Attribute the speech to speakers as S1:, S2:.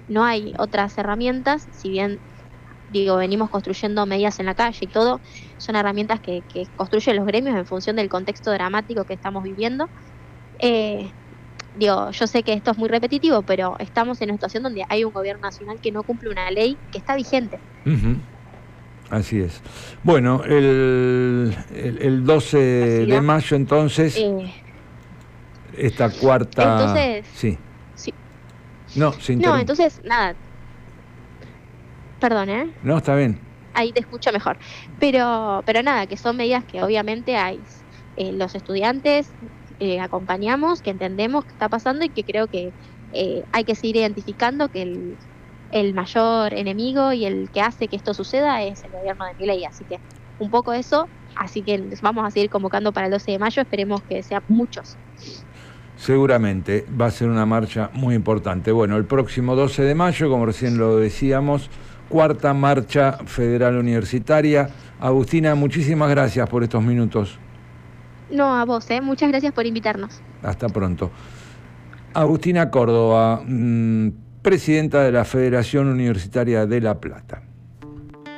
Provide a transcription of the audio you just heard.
S1: no hay otras herramientas, si bien digo, venimos construyendo medidas en la calle y todo, son herramientas que construyen los gremios en función del contexto dramático que estamos viviendo. Eh, Digo, yo sé que esto es muy repetitivo, pero estamos en una situación donde hay un gobierno nacional que no cumple una ley que está vigente.
S2: Ujú. Así es. Bueno, el 12
S1: Así
S2: de
S1: que,
S2: mayo entonces,
S1: eh,
S2: esta cuarta...
S1: entonces,
S2: Sí.
S1: sí,
S2: No, se
S1: no,
S2: interrumpe.
S1: entonces, nada, perdón, ¿eh?
S2: No, está bien.
S1: Ahí te escucho mejor. Pero nada, que son medidas que obviamente hay, los estudiantes acompañamos, que entendemos qué está pasando y que creo que hay que seguir identificando que el mayor enemigo y el que hace que esto suceda es el gobierno de Milei. Así que un poco eso, así que nos vamos a seguir convocando para el 12 de mayo, esperemos que sean muchos.
S2: Seguramente va a ser una marcha muy importante. Bueno, el próximo 12 de mayo, como recién lo decíamos, cuarta marcha federal universitaria. Agustina, muchísimas gracias por estos minutos.
S1: No, a vos, muchas gracias por invitarnos.
S2: Hasta pronto. Agustina Córdoba, presidenta de la Federación Universitaria de La Plata.